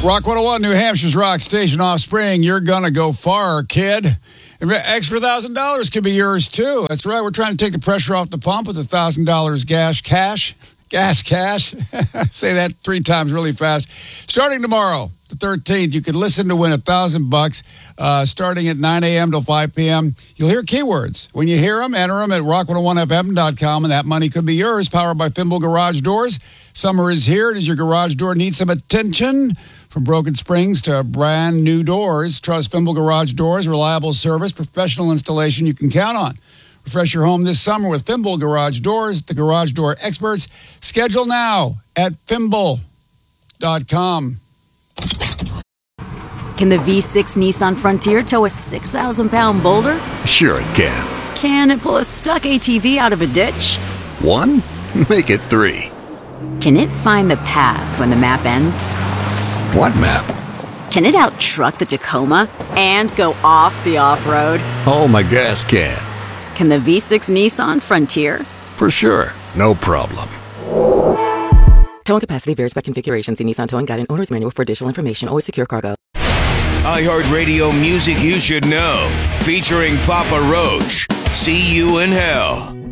Rock 101, New Hampshire's rock station Offspring. You're going to go far, kid. Extra $1,000 could be yours, too. That's right. We're trying to take the pressure off the pump with $1,000 gas cash. Say that 3 times really fast. Starting tomorrow, the 13th, you can listen to win $1,000 starting at 9 a.m. till 5 p.m. You'll hear keywords. When you hear them, enter them at rock101fm.com, and that money could be yours, powered by Fimble Garage Doors. Summer is here. Does your garage door need some attention? From broken springs to brand new doors, trust Fimble Garage Doors, reliable service, professional installation you can count on. Refresh your home this summer with Fimble Garage Doors, the garage door experts. Schedule now at Fimble.com. Can the V6 Nissan Frontier tow a 6,000-pound boulder? Sure it can. Can it pull a stuck ATV out of a ditch? 1? Make it 3. Can it find the path when the map ends? What map? Can it out-truck the Tacoma and go off the off-road? Oh, my gas can. Can the V6 Nissan Frontier? For sure. No problem. Towing capacity varies by configuration. See Nissan Towing Guide and Owner's Manual for additional information. Always secure cargo. iHeartRadio music you should know. Featuring Papa Roach. See You in Hell.